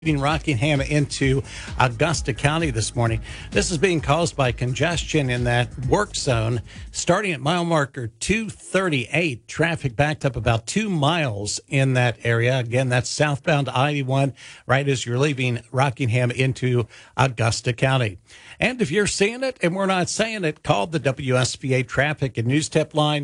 Rockingham into Augusta County this morning. This is being caused by congestion in that work zone. Starting at mile marker 238, traffic backed up about 2 miles in that area. Again, that's southbound I-81 right as you're leaving Rockingham into Augusta County. And if you're seeing it and we're not saying it, call the WSVA traffic and news tip line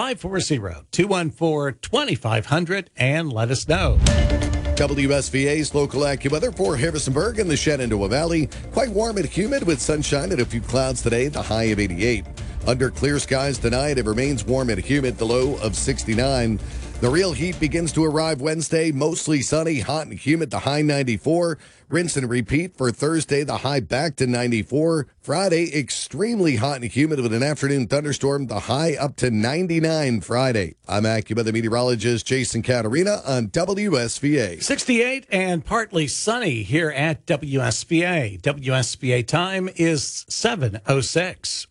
540-214-2500 and let us know. WSVA's local AccuWeather for Harrisonburg and the Shenandoah Valley. Quite warm and humid with sunshine and a few clouds today, the high of 88. Under clear skies tonight, it remains warm and humid, the low of 69. The real heat begins to arrive Wednesday, mostly sunny, hot and humid, the high 94. Rinse and repeat for Thursday, the high back to 94. Friday, extremely hot and humid with an afternoon thunderstorm, the high up to 99 Friday. I'm AccuWeather meteorologist Jason Caterina on WSVA. 68 and partly sunny here at WSVA. WSVA time is 7:06.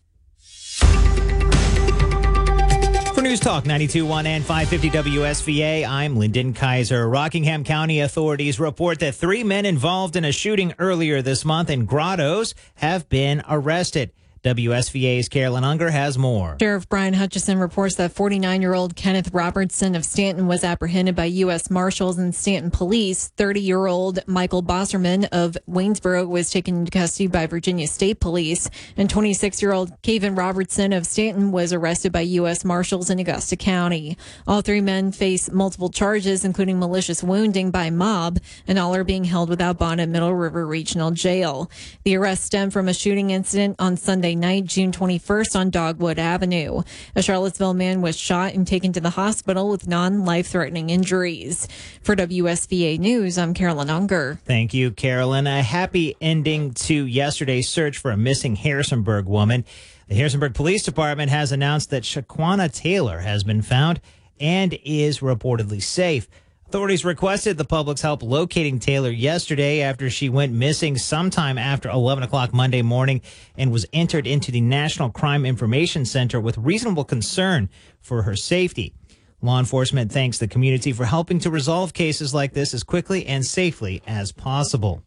For News Talk 92.1 and 550 WSVA, I'm Lyndon Kaiser. Rockingham County authorities report that 3 men involved in a shooting earlier this month in Grottoes have been arrested. WSVA's Carolyn Unger has more. Sheriff Brian Hutchison reports that 49-year-old Kenneth Robertson of Stanton was apprehended by U.S. Marshals and Stanton Police. 30-year-old Michael Bosserman of Waynesboro was taken into custody by Virginia State Police. And 26-year-old Kaven Robertson of Stanton was arrested by U.S. Marshals in Augusta County. All 3 men face multiple charges, including malicious wounding by mob, and all are being held without bond at Middle River Regional Jail. The arrest stemmed from a shooting incident on Sunday night, June 21st on Dogwood Avenue. A Charlottesville man was shot and taken to the hospital with non-life-threatening injuries. For WSVA News, I'm Carolyn Unger. Thank you, Carolyn. A happy ending to yesterday's search for a missing Harrisonburg woman. The Harrisonburg Police Department has announced that Shaquana Taylor has been found and is reportedly safe. Authorities requested the public's help locating Taylor yesterday after she went missing sometime after 11 o'clock Monday morning and was entered into the National Crime Information Center with reasonable concern for her safety. Law enforcement thanks the community for helping to resolve cases like this as quickly and safely as possible.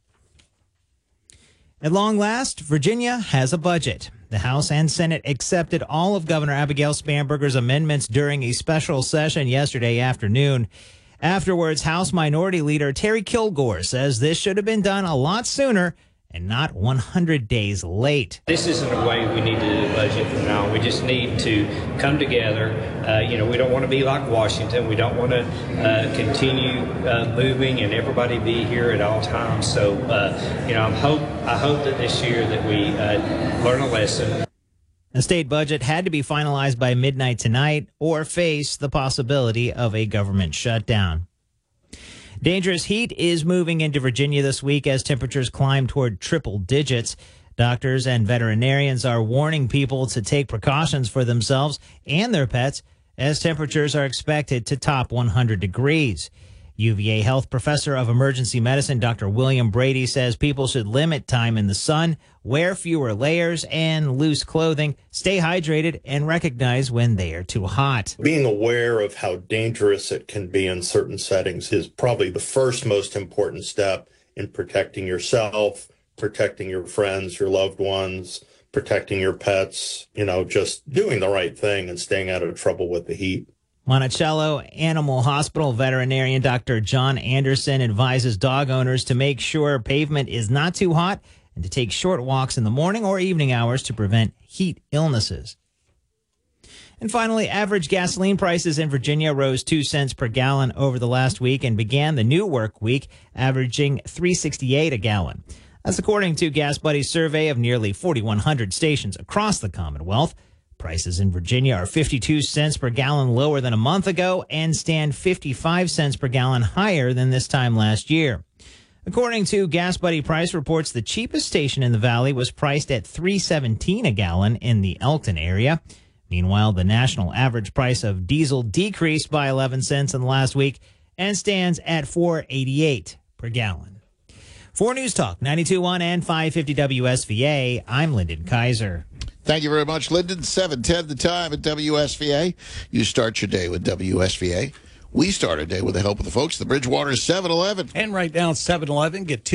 At long last, Virginia has a budget. The House and Senate accepted all of Governor Abigail Spanberger's amendments during a special session yesterday afternoon. Afterwards, House Minority Leader Terry Kilgore says this should have been done a lot sooner and not 100 days late. This isn't a way we need to do the budget from now on. We just need to come together. We don't want to be like Washington. We don't want to continue moving and everybody be here at all times. So, I hope that this year that we learn a lesson. The state budget had to be finalized by midnight tonight or face the possibility of a government shutdown. Dangerous heat is moving into Virginia this week as temperatures climb toward triple digits. Doctors and veterinarians are warning people to take precautions for themselves and their pets as temperatures are expected to top 100 degrees. UVA health professor of emergency medicine Dr. William Brady says people should limit time in the sun, wear fewer layers and loose clothing, stay hydrated, and recognize when they are too hot. Being aware of how dangerous it can be in certain settings is probably the first most important step in protecting yourself, protecting your friends, your loved ones, protecting your pets, just doing the right thing and staying out of trouble with the heat. Monticello Animal Hospital veterinarian Dr. John Anderson advises dog owners to make sure pavement is not too hot and to take short walks in the morning or evening hours to prevent heat illnesses. And finally, average gasoline prices in Virginia rose 2 cents per gallon over the last week and began the new work week averaging $3.68 a gallon. That's according to Gas Buddy's survey of nearly 4,100 stations across the Commonwealth. Prices in Virginia are 52 cents per gallon lower than a month ago and stand 55 cents per gallon higher than this time last year. According to Gas Buddy price reports, the cheapest station in the valley was priced at $3.17 a gallon in the Elkton area. Meanwhile, the national average price of diesel decreased by 11 cents in the last week and stands at $4.88 per gallon. For News Talk 92.1 and 550 WSVA, I'm Lyndon Kaiser. Thank you very much, Lyndon. 7:10 the time at WSVA. You start your day with WSVA. We start our day with the help of the folks at the Bridgewater 7-Eleven. And right now, 7-Eleven, get